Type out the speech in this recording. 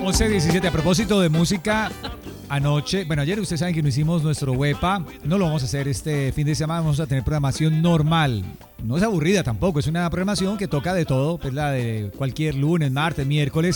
11:17. A propósito de música, ayer ustedes saben que no hicimos nuestro WEPA, no lo vamos a hacer este fin de semana, vamos a tener programación normal. No es aburrida tampoco, es una programación que toca de todo, pues la de cualquier lunes, martes, miércoles,